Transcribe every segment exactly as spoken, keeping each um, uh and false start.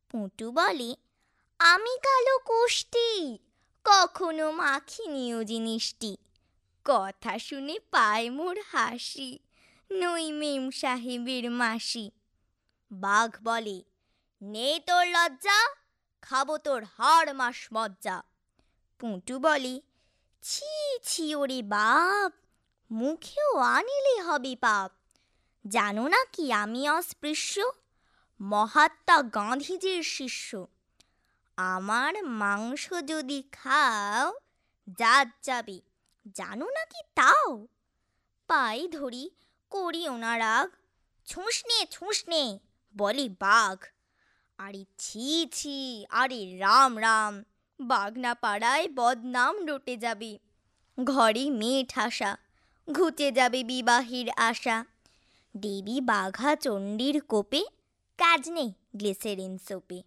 পুঁটু বলে, আমি কালো কোষ্টি, কখনো মাখিনি ও জিনিসটি। কথা শুনে পায় মোর হাসি, নই মেম সাহেবের মাসি। বাঘ বলে, নেই তোর লজ্জা, খাবো তোর হাড় মাস মজ্জা। পুঁটু বলে, ছি ছি ওরে বাপ, মুখেও আনিলে হবে পাপ। জানো না কি আমি অস্পৃশ্য, মহাত্মা গান্ধীজির শিষ্য। আমার মাংস যদি খাও, জাত যাবে, জানো না কি তাও। পাই ধরি, করিও না রাগ, ছুঁসনে ছুঁসনে বলে বাঘ। আরে ছি ছি, আরে রাম রাম, বাঘ না পাড়ায় বদনাম রটে যাবে। ঘরে মেয়ে ঠাসা, ঘুচে যাবে বিবাহের আশা। দেবী বাঘা চণ্ডীর কোপে, কাজ নেই গ্লিসেরিন সোপে।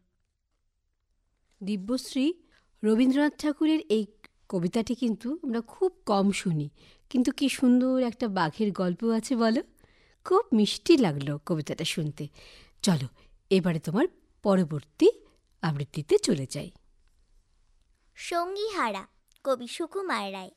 দিব্যশ্রী, রবীন্দ্রনাথ ঠাকুরের এই কবিতাটি কিন্তু আমরা খুব কম শুনি, কিন্তু কি সুন্দর একটা বাঘের গল্প আছে বলো। খুব মিষ্টি লাগলো কবিতাটা শুনতে। চলো এবারে তোমার পরবর্তী আবৃত্তিতে চলে যাই। সঙ্গীহারা, কবি সুকুমার রায়।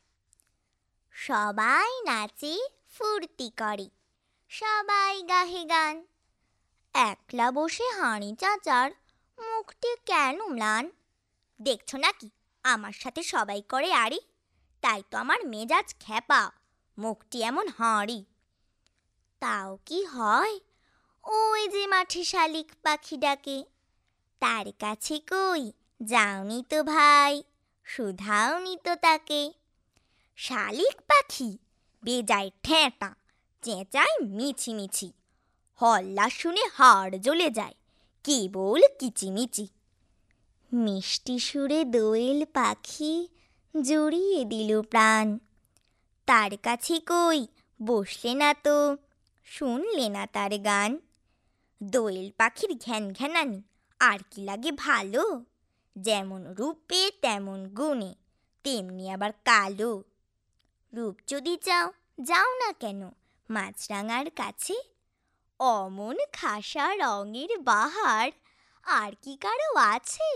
সবাই নাচে ফুর্তি করে, সবাই গাহে গান। একলা বসে হাঁড়ি চাচার মুখটি কেন ম্লান? দেখছো নাকি আমার সাথে সবাই করে আড়ি, তাই তো আমার মেজাজ খ্যাপা, মুখটি এমন হাঁড়ি। তাও কি হয়, ওই যে মাঠে শালিক পাখি ডাকে, তার কাছে কই যাওনি তো ভাই, শুধাওনি তো তাকে। শালিক পাখি বেজায় ঠেঁটা, চেঁচায় মিছি মিছি, হল্লা শুনে হাড় জ্বলে যায়, কেবল কিচিমিচি। মিষ্টি সুরে দোয়েল পাখি জড়িয়ে দিল প্রাণ, তার কাছে কই বসলে না তো, শুনলে না তার গান। দোয়েল পাখির ঘ্যান ঘ্যানানি আর কি লাগে ভালো, যেমন রূপে তেমন গুণে, তেমনি আবার কালো। রূপ যদি চাও, যাও না কেন মাছরাঙার কাছে, অমন খাসা রঙের বাহার আর কি কারো আছে?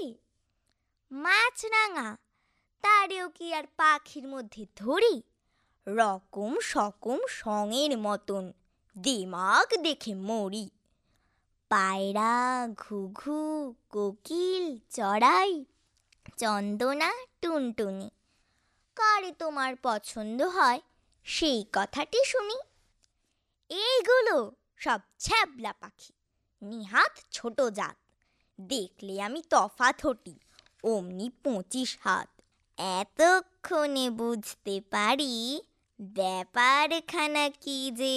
মাছরাঙা, তারেও কি আর পাখির মধ্যে ধরি, রকম সকম সঙের মতন, দিমাগ দেখে মরি। পায়রা, ঘুঘু, কোকিল, চড়াই, চন্দনা, টুনটুনি, কারে তোমার পছন্দ হয় সেই কথাটি শুনি। এইগুলো সব ছ্যাবলা পাখি, নিহাত ছোট জাত, দেখলে আমি তফাৎ হটি অমনি পঁচিশ হাত। এতক্ষণে বুঝতে পারি ব্যাপারখানা কি যে,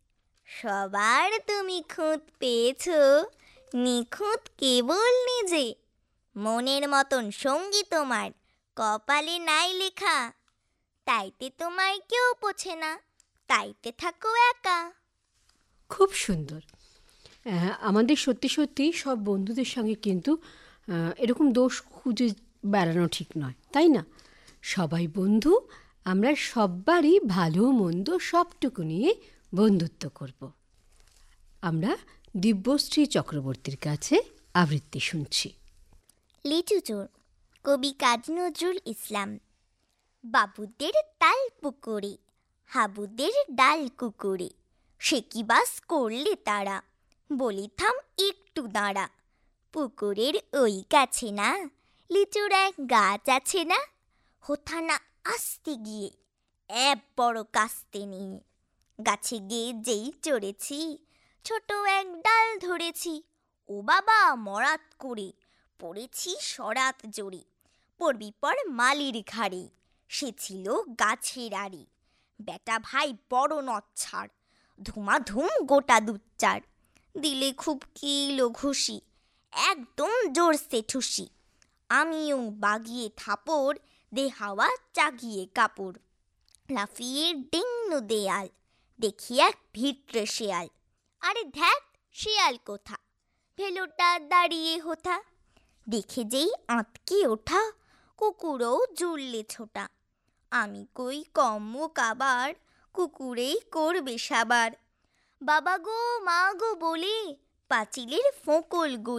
সবার তুমি খুঁত পেয়েছ, নিখুঁত কেবল নিজে। মনের মতন সঙ্গী তোমার কপালে নাই লেখা, তাইতে তোমায় কেউ পোছে না, তাইতে থাকো একা। খুব সুন্দর। আমাদের সত্যি সত্যি সব বন্ধুদের সঙ্গে কিন্তু এরকম দোষ খুঁজে বেড়ানো ঠিক নয়, তাই না? সবাই বন্ধু, আমরা সবারই ভালো মন্দ সবটুকু নিয়ে বন্ধুত্ব করব। আমরা দিব্যশ্রী চক্রবর্তীর কাছে আবৃত্তি শুনছি। লিচু চোর, কবি কাজী নজরুল ইসলাম। বাবুদের তাল পুকুরে, হাবুদের ডাল কুকুরে, সে কি বাস করলে তারা, বলি থাম একটু দাঁড়া। পুকুরের ওই গাছে না লিচুর এক গাছ আছে না, হোথা না আসতে গিয়ে এক বড় কাস্তে নিয়ে, গাছে গিয়ে যেই চড়েছি, ছোট এক ডাল ধরেছি, ও বাবা মরাত করে পড়েছি সরাত জোরে। পড়বি পর মালির ঘাড়ে, সে ছিল গাছের আড়ি, বেটা ভাই বড় নচ্ছাড়, ধুমাধুম গোটা দুচ্চার, দিলে খুব কিলো ঘুষি, একদম জোরসে ঠুসি। আমিও বাগিয়ে থাপড়, দে হাওয়া চাগিয়ে কাপড়, লাফিয়ে ডিংনু দেয়াল, দেখি এক ভিটরে শেয়াল। আরে ধ্যাত, শেয়াল কোথা, ভেলোটা দাঁড়িয়ে হোথা, দেখে যেই আঁতকে ওঠা, কুকুরও জুড়লে ছোটা। আমি কই কম্ম কাবার, কুকুরেই করবে সাবার। বাবা গো মা গো বলে পাঁচিলের ফোঁকল গলি।